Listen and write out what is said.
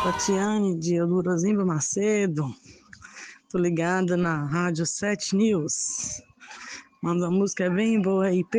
Tatiane de Eldorozimba Macedo, tô ligada na Rádio 7 News. Manda uma música bem boa aí,